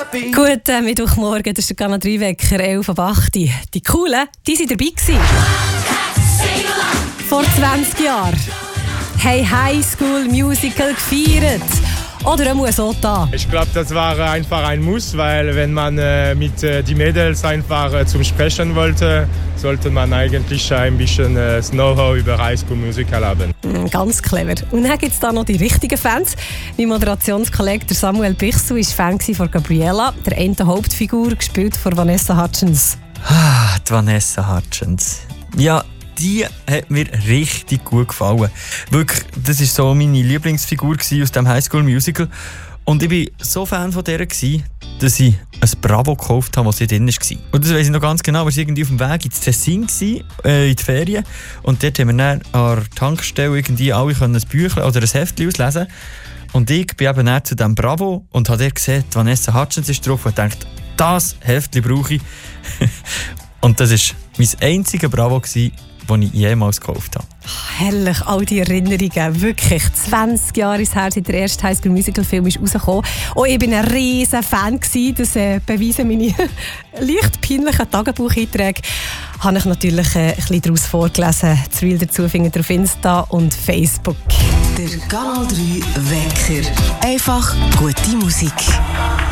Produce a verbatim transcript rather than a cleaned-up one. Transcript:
Guten Mittwochmorgen, das ist der Kanal drei Wecker, elf ab acht. Die Coolen, die waren dabei gewesen. Vor zwanzig Jahren. Hey, High School Musical gefeiert. Oder auch so da. Ich glaube, das war einfach ein Muss, weil wenn man äh, mit äh, die Mädels einfach äh, zum Sprechen wollte, sollte man eigentlich ein bisschen äh, Know-how über High School Musical haben. Mm, ganz clever. Und dann gibt es da noch die richtigen Fans. Mein Moderationskollege Samuel Bichsel war Fan von Gabriella, der einen Hauptfigur, gespielt von Vanessa Hudgens. Ah, die Vanessa Hudgens. Ja, die hat mir richtig gut gefallen. Wirklich, das war so meine Lieblingsfigur aus dem High School Musical. Und ich war so Fan von der, dass ich ein Bravo gekauft habe, das sie drin war. Und das weiss ich noch ganz genau, wir waren irgendwie auf dem Weg ins Tessin, äh, in die Ferien. Und dort haben wir dann an der Tankstelle irgendwie alle ein Büchlein oder ein Heftchen auslesen. Und ich bin eben dann zu diesem Bravo und habe dort gesehen, Vanessa Hudgens ist drauf und dachte, das Heftchen brauche ich. Und das war mein einziges Bravo, das ich jemals gekauft habe. Herrlich, all die Erinnerungen. Wirklich, zwanzig Jahre ist her, seit der erste High School Musical Film ist rausgekommen. Und ich war ein riesen Fan. Das äh, beweisen meine leicht peinlichen Tagebucheinträge. Habe ich natürlich äh, ein bisschen daraus vorgelesen. Das Reel dazu findet ihr auf Insta und Facebook. Der Kanal drei Wecker. Einfach gute Musik.